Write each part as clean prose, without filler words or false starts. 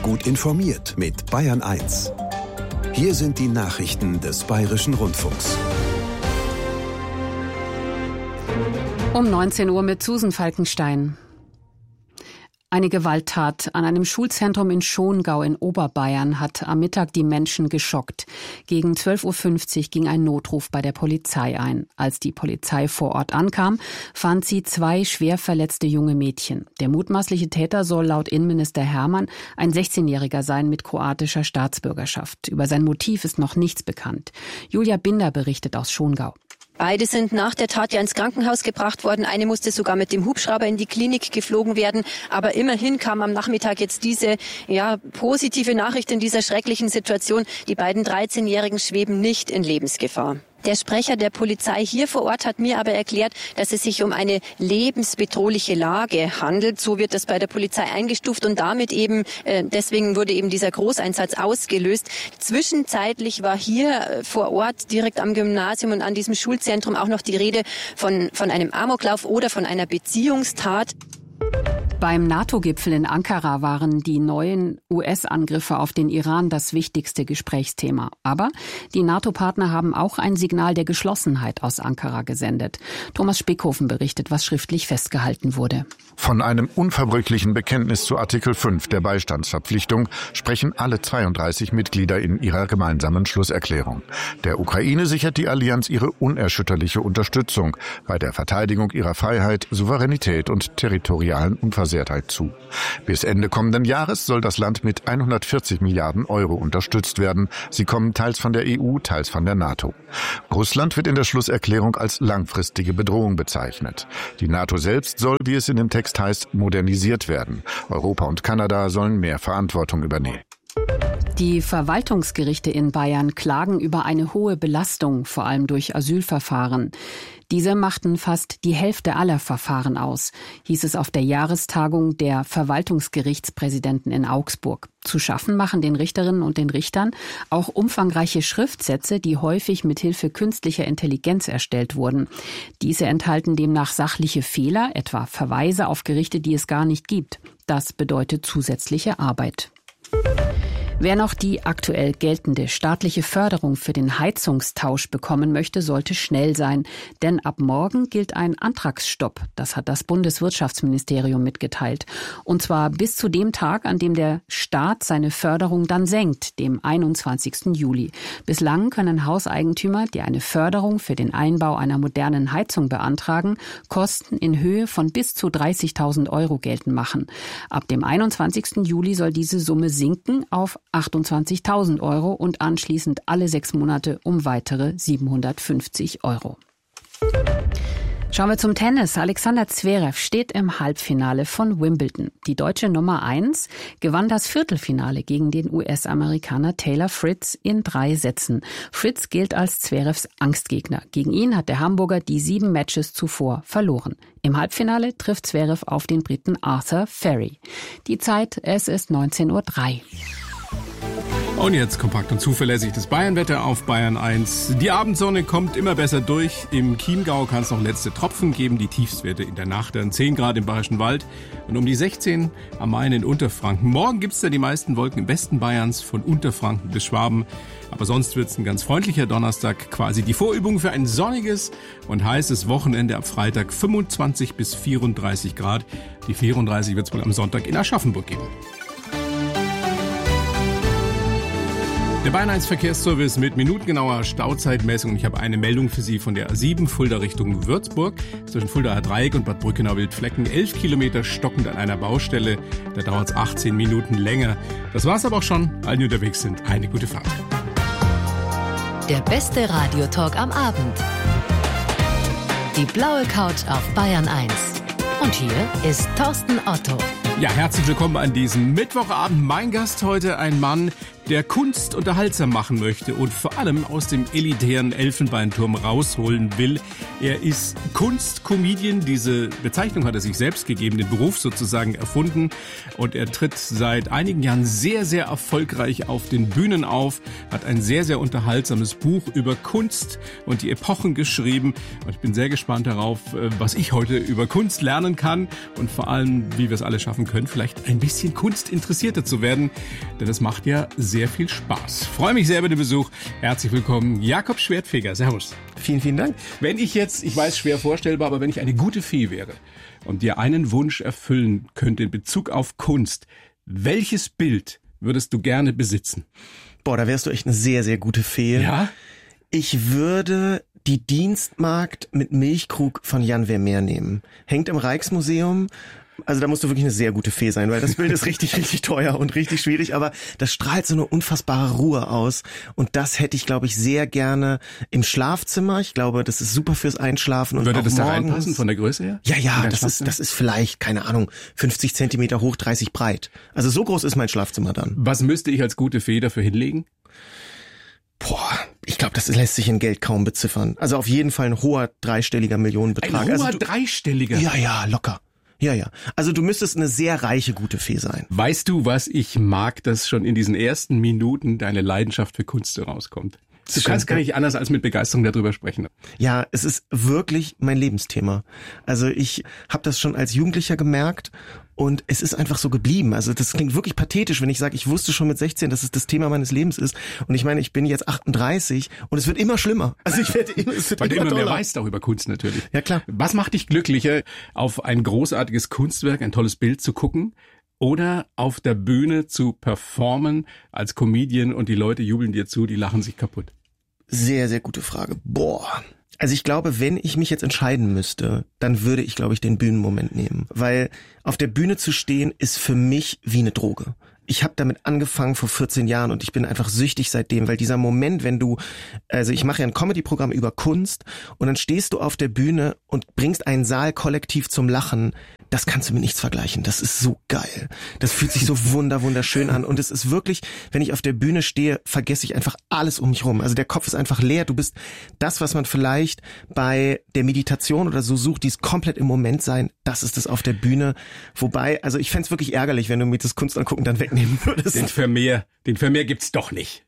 Gut informiert mit Bayern 1. Hier sind die Nachrichten des Bayerischen Rundfunks. Um 19 Uhr mit Susan Falkenstein. Eine Gewalttat an einem Schulzentrum in Schongau in Oberbayern hat am Mittag die Menschen geschockt. Gegen 12.50 Uhr ging ein Notruf bei der Polizei ein. Als die Polizei vor Ort ankam, fand sie 2 schwer verletzte junge Mädchen. Der mutmaßliche Täter soll laut Innenminister Hermann ein 16-Jähriger sein mit kroatischer Staatsbürgerschaft. Über sein Motiv ist noch nichts bekannt. Julia Binder berichtet aus Schongau. Beide sind nach der Tat ja ins Krankenhaus gebracht worden. Eine musste sogar mit dem Hubschrauber in die Klinik geflogen werden. Aber immerhin kam am Nachmittag jetzt diese positive Nachricht in dieser schrecklichen Situation. Die beiden 13-Jährigen schweben nicht in Lebensgefahr. Der Sprecher der Polizei hier vor Ort hat mir aber erklärt, dass es sich um eine lebensbedrohliche Lage handelt. So wird das bei der Polizei eingestuft und damit deswegen wurde eben dieser Großeinsatz ausgelöst. Zwischenzeitlich war hier vor Ort direkt am Gymnasium und an diesem Schulzentrum auch noch die Rede von einem Amoklauf oder von einer Beziehungstat. Beim NATO-Gipfel in Ankara waren die neuen US-Angriffe auf den Iran das wichtigste Gesprächsthema. Aber die NATO-Partner haben auch ein Signal der Geschlossenheit aus Ankara gesendet. Thomas Spickhofen berichtet, was schriftlich festgehalten wurde. Von einem unverbrüchlichen Bekenntnis zu Artikel 5 der Beistandsverpflichtung sprechen alle 32 Mitglieder in ihrer gemeinsamen Schlusserklärung. Der Ukraine sichert die Allianz ihre unerschütterliche Unterstützung bei der Verteidigung ihrer Freiheit, Souveränität und territorialen Unversehrtheit zu. Bis Ende kommenden Jahres soll das Land mit 140 Milliarden Euro unterstützt werden. Sie kommen teils von der EU, teils von der NATO. Russland wird in der Schlusserklärung als langfristige Bedrohung bezeichnet. Die NATO selbst soll, wie es in dem Text heißt, modernisiert werden. Europa und Kanada sollen mehr Verantwortung übernehmen. Die Verwaltungsgerichte in Bayern klagen über eine hohe Belastung, vor allem durch Asylverfahren. Diese machten fast die Hälfte aller Verfahren aus, hieß es auf der Jahrestagung der Verwaltungsgerichtspräsidenten in Augsburg. Zu schaffen machen den Richterinnen und den Richtern auch umfangreiche Schriftsätze, die häufig mit Hilfe künstlicher Intelligenz erstellt wurden. Diese enthalten demnach sachliche Fehler, etwa Verweise auf Gerichte, die es gar nicht gibt. Das bedeutet zusätzliche Arbeit. Wer noch die aktuell geltende staatliche Förderung für den Heizungstausch bekommen möchte, sollte schnell sein. Denn ab morgen gilt ein Antragsstopp. Das hat das Bundeswirtschaftsministerium mitgeteilt. Und zwar bis zu dem Tag, an dem der Staat seine Förderung dann senkt, dem 21. Juli. Bislang können Hauseigentümer, die eine Förderung für den Einbau einer modernen Heizung beantragen, Kosten in Höhe von bis zu 30.000 Euro geltend machen. Ab dem 21. Juli soll diese Summe sinken auf 28.000 Euro und anschließend alle 6 Monate um weitere 750 Euro. Schauen wir zum Tennis. Alexander Zverev steht im Halbfinale von Wimbledon. Die deutsche Nummer 1 gewann das Viertelfinale gegen den US-Amerikaner Taylor Fritz in 3 Sätzen. Fritz gilt als Zverevs Angstgegner. Gegen ihn hat der Hamburger die 7 Matches zuvor verloren. Im Halbfinale trifft Zverev auf den Briten Arthur Ferry. Die Zeit, es ist 19:03 Uhr. Und jetzt kompakt und zuverlässig das Bayernwetter auf Bayern 1. Die Abendsonne kommt immer besser durch. Im Chiemgau kann es noch letzte Tropfen geben. Die Tiefstwerte in der Nacht dann 10 Grad im Bayerischen Wald und um die 16 am Main in Unterfranken. Morgen gibt es dann die meisten Wolken im Westen Bayerns von Unterfranken bis Schwaben. Aber sonst wird es ein ganz freundlicher Donnerstag. Quasi die Vorübung für ein sonniges und heißes Wochenende ab Freitag 25 bis 34 Grad. Die 34 wird es wohl am Sonntag in Aschaffenburg geben. Der Bayern 1 Verkehrsservice mit minutengenauer Stauzeitmessung. Ich habe eine Meldung für Sie von der A7 Fulda Richtung Würzburg. Zwischen Fuldaer Dreieck und Bad Brückenau-Wildflecken 11 Kilometer stockend an einer Baustelle. Da dauert es 18 Minuten länger. Das war's aber auch schon. Allen, die unterwegs sind, eine gute Fahrt. Der beste Radiotalk am Abend. Die blaue Couch auf Bayern 1. Und hier ist Thorsten Otto. Ja, herzlich willkommen an diesem Mittwochabend. Mein Gast heute ein Mann. der Kunst unterhaltsam machen möchte und vor allem aus dem elitären Elfenbeinturm rausholen will. Er ist Kunstcomedian, diese Bezeichnung hat er sich selbst gegeben, den Beruf sozusagen erfunden, und er tritt seit einigen Jahren sehr, sehr erfolgreich auf den Bühnen auf, hat ein sehr, sehr unterhaltsames Buch über Kunst und die Epochen geschrieben, und ich bin sehr gespannt darauf, was ich heute über Kunst lernen kann und vor allem, wie wir es alle schaffen können, vielleicht ein bisschen kunstinteressierter zu werden, denn das macht ja sehr viel Spaß. Freue mich sehr über den Besuch. Herzlich willkommen, Jakob Schwertfeger. Servus. Vielen, vielen Dank. Wenn ich jetzt, ich weiß, schwer vorstellbar, aber wenn ich eine gute Fee wäre und dir einen Wunsch erfüllen könnte in Bezug auf Kunst, welches Bild würdest du gerne besitzen? Boah, da wärst du echt eine sehr, sehr gute Fee. Ja? Ich würde die Dienstmagd mit Milchkrug von Jan Vermeer nehmen. Hängt im Rijksmuseum. Also da musst du wirklich eine sehr gute Fee sein, weil das Bild ist richtig, richtig teuer und richtig schwierig, aber das strahlt so eine unfassbare Ruhe aus, und das hätte ich, glaube ich, sehr gerne im Schlafzimmer. Ich glaube, das ist super fürs Einschlafen. Und würde auch das da morgens reinpassen von der Größe her? Ja, das ist vielleicht, keine Ahnung, 50 Zentimeter hoch, 30 breit. Also so groß ist mein Schlafzimmer dann. Was müsste ich als gute Fee dafür hinlegen? Boah, ich glaube, das lässt sich in Geld kaum beziffern. Also auf jeden Fall ein hoher dreistelliger Millionenbetrag. Ein hoher dreistelliger? Ja, locker. Ja. Also du müsstest eine sehr reiche, gute Fee sein. Weißt du, was ich mag, dass schon in diesen ersten Minuten deine Leidenschaft für Kunst herauskommt? Du kannst gar nicht anders als mit Begeisterung darüber sprechen. Ja, es ist wirklich mein Lebensthema. Also ich habe das schon als Jugendlicher gemerkt, und es ist einfach so geblieben. Also das klingt wirklich pathetisch, wenn ich sage, ich wusste schon mit 16, dass es das Thema meines Lebens ist. Und ich meine, ich bin jetzt 38 und es wird immer schlimmer. Also es wird weil du immer mehr weißt auch über Kunst natürlich. Ja, klar. Was macht dich glücklicher, auf ein großartiges Kunstwerk, ein tolles Bild zu gucken oder auf der Bühne zu performen als Comedian und die Leute jubeln dir zu, die lachen sich kaputt? Sehr, sehr gute Frage. Boah. Also ich glaube, wenn ich mich jetzt entscheiden müsste, dann würde ich, glaube ich, den Bühnenmoment nehmen. Weil auf der Bühne zu stehen ist für mich wie eine Droge. Ich habe damit angefangen vor 14 Jahren und ich bin einfach süchtig seitdem, weil dieser Moment, also ich mache ja ein Comedy-Programm über Kunst, und dann stehst du auf der Bühne und bringst einen Saal kollektiv zum Lachen, das kannst du mit nichts vergleichen. Das ist so geil. Das fühlt sich so wunderschön an, und es ist wirklich, wenn ich auf der Bühne stehe, vergesse ich einfach alles um mich rum. Also der Kopf ist einfach leer. Du bist das, was man vielleicht bei der Meditation oder so sucht, dieses komplett im Moment sein, das ist es auf der Bühne. Wobei, also ich fänd's es wirklich ärgerlich, wenn du mir das Kunst angucken dann wegnehmen würdest. Den Vermeer gibt's doch nicht.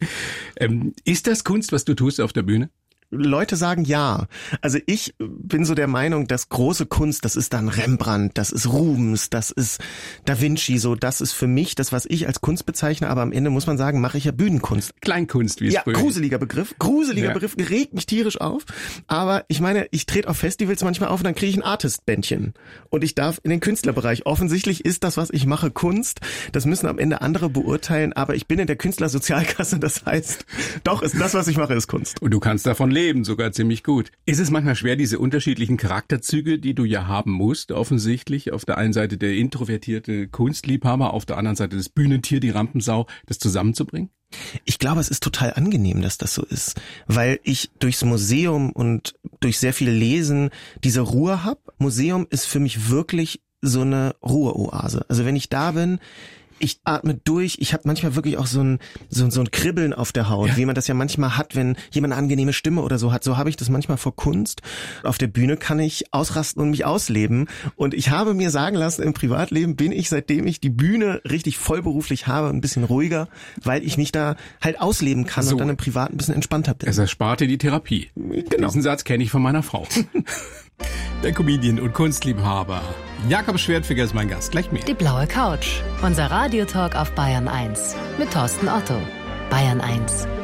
Ist das Kunst, was du tust auf der Bühne? Leute sagen ja. Also ich bin so der Meinung, dass große Kunst, das ist dann Rembrandt, das ist Rubens, das ist Da Vinci, so das ist für mich das, was ich als Kunst bezeichne, aber am Ende muss man sagen, mache ich ja Bühnenkunst. Kleinkunst, wie es früher. Gruseliger Begriff, Begriff, regt mich tierisch auf, aber ich meine, ich trete auf Festivals manchmal auf und dann kriege ich ein Artist-Bändchen und ich darf in den Künstlerbereich. Offensichtlich ist das, was ich mache, Kunst. Das müssen am Ende andere beurteilen, aber ich bin in der Künstlersozialkasse, das heißt, doch, ist das, was ich mache, ist Kunst. Und du kannst davon leben, sogar ziemlich gut. Ist es manchmal schwer, diese unterschiedlichen Charakterzüge, die du ja haben musst, offensichtlich, auf der einen Seite der introvertierte Kunstliebhaber, auf der anderen Seite das Bühnentier, die Rampensau, das zusammenzubringen? Ich glaube, es ist total angenehm, dass das so ist, weil ich durchs Museum und durch sehr viel Lesen diese Ruhe habe. Museum ist für mich wirklich so eine Ruheoase. Also wenn ich da bin, ich atme durch, ich habe manchmal wirklich auch so ein Kribbeln auf der Haut, ja, wie man das ja manchmal hat, wenn jemand eine angenehme Stimme oder so hat. So habe ich das manchmal vor Kunst. Auf der Bühne kann ich ausrasten und mich ausleben. Und ich habe mir sagen lassen, im Privatleben bin ich, seitdem ich die Bühne richtig vollberuflich habe, ein bisschen ruhiger, weil ich mich da halt ausleben kann und dann im Privat ein bisschen entspannter bin. Es erspart dir die Therapie. Genau. Diesen Satz kenne ich von meiner Frau. Der Comedian und Kunstliebhaber Jakob Schwertfeger ist mein Gast. Gleich mehr. Die blaue Couch. Unser Radiotalk auf Bayern 1 mit Thorsten Otto. Bayern 1